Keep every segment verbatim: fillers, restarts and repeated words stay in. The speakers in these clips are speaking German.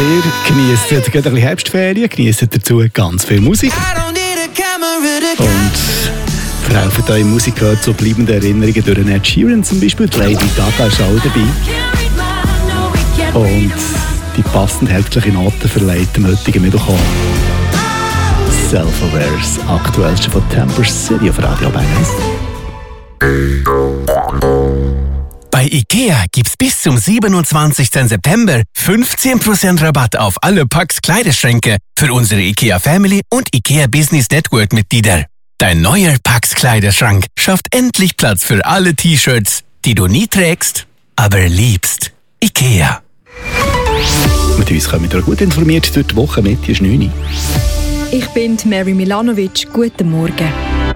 ihr genießt gerade ein bisschen Herbstferien, genießt dazu ganz viel Musik. Und verhelfen euch Musik zu bleibenden Erinnerungen durch Ed Sheeran zum Beispiel. Die Lady Gaga ist auch dabei. Und die passend herzliche Noten verleiht am heutigen Mittwoch an. Self-Aware, das aktuellste von Temper City auf Radio Bangers. Bei IKEA gibt's bis zum siebenundzwanzigsten September fünfzehn Prozent Rabatt auf alle Pax Kleiderschränke für unsere IKEA Family und IKEA Business Network Mitglieder. Dein neuer Pax Kleiderschrank schafft endlich Platz für alle T-Shirts, die du nie trägst, aber liebst. IKEA. Mit uns kommen wir gut informiert durch die Woche mit, ist neun Uhr. Ich bin Mary Milanovic. Guten Morgen.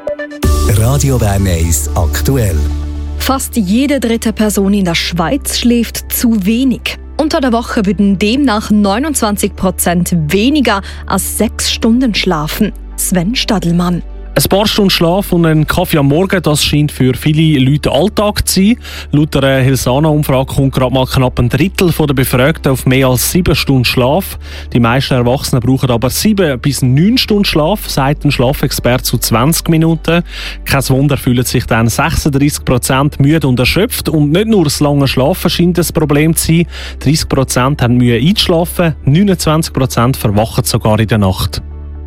Radio Bern eins aktuell. Fast jede dritte Person in der Schweiz schläft zu wenig. Unter der Woche würden demnach neunundzwanzig Prozent weniger als sechs Stunden schlafen. Sven Stadelmann. Ein paar Stunden Schlaf und ein Kaffee am Morgen, das scheint für viele Leute Alltag zu sein. Laut einer Hilsana-Umfrage kommt gerade mal knapp ein Drittel der Befragten auf mehr als sieben Stunden Schlaf. Die meisten Erwachsenen brauchen aber sieben bis neun Stunden Schlaf, sagt ein Schlafexperte zu zwanzig Minuten. Kein Wunder, fühlen sich dann sechsunddreissig Prozent müde und erschöpft. Und nicht nur das lange Schlafen scheint ein Problem zu sein. dreißig Prozent haben Mühe einzuschlafen, neunundzwanzig Prozent verwachen sogar in der Nacht.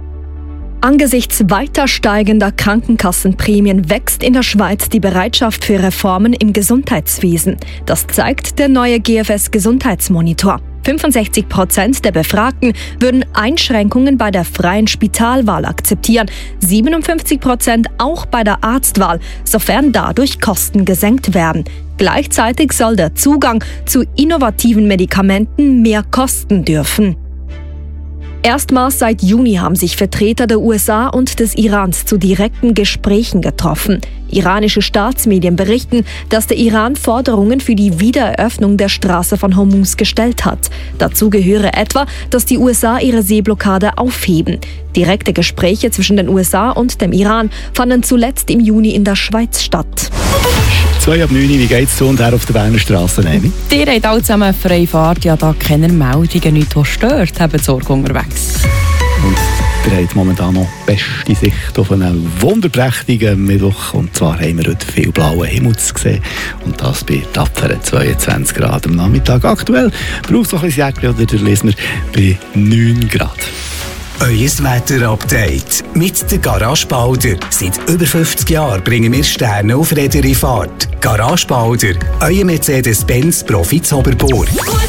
Angesichts weiter steigender Krankenkassenprämien wächst in der Schweiz die Bereitschaft für Reformen im Gesundheitswesen. Das zeigt der neue G F S-Gesundheitsmonitor. fünfundsechzig Prozent der Befragten würden Einschränkungen bei der freien Spitalwahl akzeptieren, siebenundfünfzig Prozent auch bei der Arztwahl, sofern dadurch Kosten gesenkt werden. Gleichzeitig soll der Zugang zu innovativen Medikamenten mehr kosten dürfen. Erstmals seit Juni haben sich Vertreter der U S A und des Irans zu direkten Gesprächen getroffen. Iranische Staatsmedien berichten, dass der Iran Forderungen für die Wiedereröffnung der Straße von Hormuz gestellt hat. Dazu gehöre etwa, dass die U S A ihre Seeblockade aufheben. Direkte Gespräche zwischen den U S A und dem Iran fanden zuletzt im Juni in der Schweiz statt. zwei ab neun, wie geht's zu und her auf der Berner Straße, Nemi? Ihr habt alle zusammen freie Fahrt, ja da keine Meldungen, nichts, was stört, haben Sorge unterwegs. Und ihr habt momentan noch beste Sicht auf einen wunderprächtigen Mittwoch. Und zwar haben wir heute viel blauen Himmel gesehen. Und das bei tapferen zweiundzwanzig Grad am Nachmittag. Aktuell braucht es noch ein bisschen Jäckchen, oder da lesen wir bei neun Grad. Euer Wetter-Update mit der Garage Balder. Seit über fünfzig Jahren bringen wir Sterne auf Räder in Fahrt. Garage Balder, euer Mercedes-Benz Profi Zoberburg.